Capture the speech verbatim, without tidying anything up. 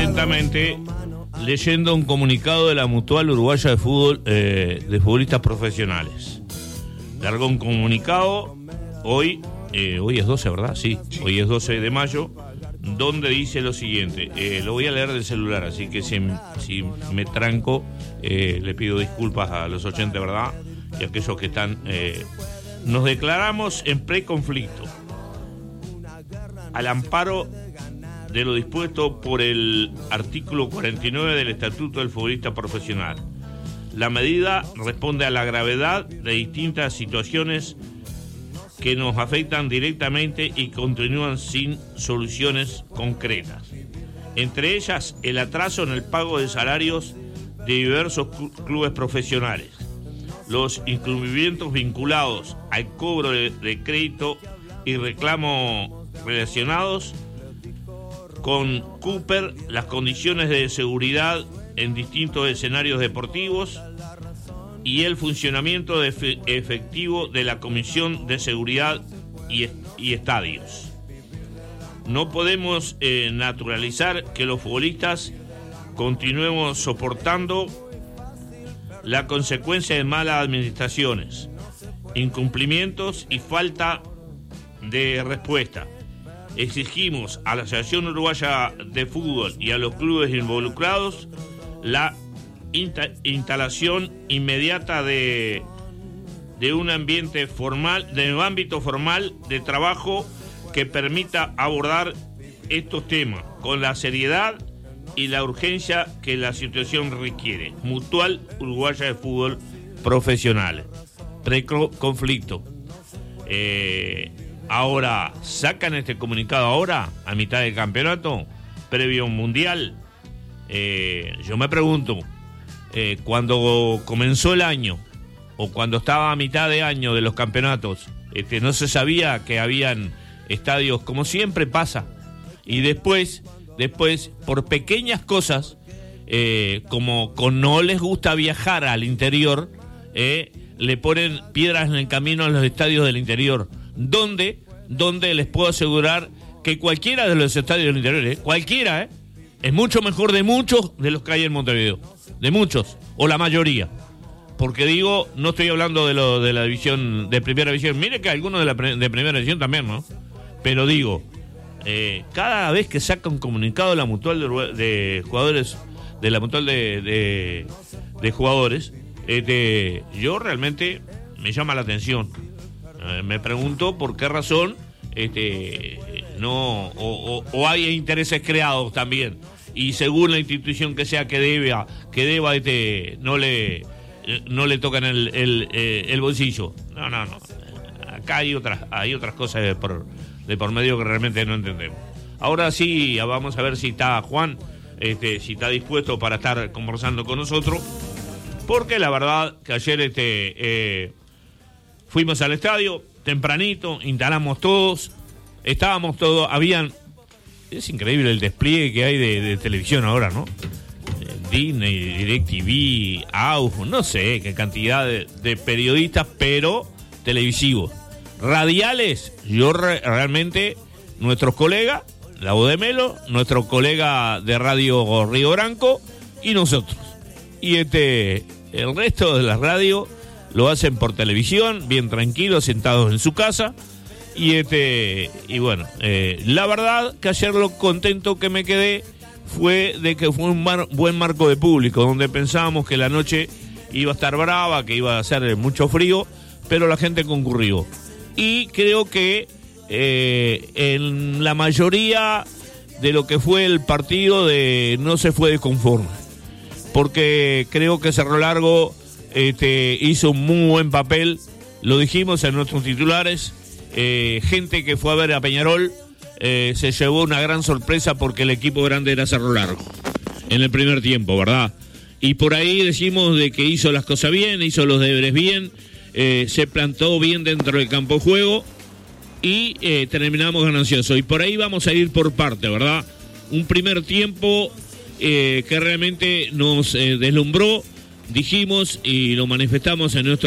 atentamente leyendo un comunicado de la Mutual Uruguaya de Fútbol eh, de futbolistas profesionales. Largó un comunicado hoy, eh, hoy es doce, ¿verdad? Sí, hoy es doce de mayo, donde dice lo siguiente. Eh, lo voy a leer del celular, así que si, si me tranco, eh, le pido disculpas a los oyentes, ¿verdad? Y a aquellos que están... Eh, nos declaramos en preconflicto, al amparo de lo dispuesto por el artículo cuarenta y nueve del Estatuto del Futbolista Profesional. La medida responde a la gravedad de distintas situaciones que nos afectan directamente y continúan sin soluciones concretas. Entre ellas, el atraso en el pago de salarios de diversos clubes profesionales, los incumplimientos vinculados al cobro de, de crédito y reclamo relacionados con Cooper, las condiciones de seguridad en distintos escenarios deportivos y el funcionamiento de efe, efectivo de la Comisión de Seguridad y, y Estadios. No podemos eh, naturalizar que los futbolistas continuemos soportando la consecuencia de malas administraciones, incumplimientos y falta de respuesta. Exigimos a la Asociación Uruguaya de Fútbol y a los clubes involucrados la insta- instalación inmediata de, de un ambiente formal, de un ámbito formal de trabajo que permita abordar estos temas con la seriedad y la urgencia que la situación requiere. Mutual Uruguaya de Fútbol Profesional. Preconflicto. Eh, ahora, sacan este comunicado ahora, a mitad del campeonato, previo a un mundial. Eh, yo me pregunto, eh, cuando comenzó el año, o cuando estaba a mitad de año de los campeonatos, este, no se sabía que habían estadios, como siempre pasa, y después... Después, por pequeñas cosas, eh, como con no les gusta viajar al interior, eh, le ponen piedras en el camino a los estadios del interior, donde, donde les puedo asegurar que cualquiera de los estadios del interior, eh, cualquiera, eh, es mucho mejor de muchos de los que hay en Montevideo, de muchos, o la mayoría. Porque digo, no estoy hablando de lo de la división, de primera división, mire que algunos de la pre, de primera división también, ¿no? Pero digo... Eh, cada vez que saca un comunicado la mutual de, de jugadores de la mutual de, de, de jugadores este, yo realmente me llama la atención, eh, me pregunto por qué razón este, no o, o, o hay intereses creados también y según la institución que sea que deba que deba este, no le no le tocan el, el, el bolsillo. No, no, no, acá hay otras hay otras cosas por de por medio que realmente no entendemos. Ahora sí, vamos a ver si está Juan, este, si está dispuesto para estar conversando con nosotros, porque la verdad que ayer este, eh, fuimos al estadio tempranito, instalamos todos, estábamos todos, habían, es increíble el despliegue que hay de, de televisión ahora, ¿no? Disney, DirecTV, A U F, no sé qué cantidad de, de periodistas, pero televisivos. Radiales, yo re, realmente, nuestros colegas, la voz de Melo, nuestro colega de Radio Río Branco y nosotros. Y este, el resto de las radios lo hacen por televisión, bien tranquilos, sentados en su casa. Y este, y bueno, eh, la verdad que ayer lo contento que me quedé fue de que fue un mar, buen marco de público, donde pensábamos que la noche iba a estar brava, que iba a hacer mucho frío, pero la gente concurrió. Y creo que eh, en la mayoría de lo que fue el partido de no se fue desconforme, porque creo que Cerro Largo este, hizo un muy buen papel, lo dijimos en nuestros titulares, eh, gente que fue a ver a Peñarol eh, se llevó una gran sorpresa porque el equipo grande era Cerro Largo en el primer tiempo, ¿verdad? Y por ahí decimos de que hizo las cosas bien, hizo los deberes bien, Eh, se plantó bien dentro del campo de juego y eh, terminamos gananciosos. Y por ahí vamos a ir por parte, ¿verdad? Un primer tiempo eh, que realmente nos eh, deslumbró, dijimos y lo manifestamos en nuestro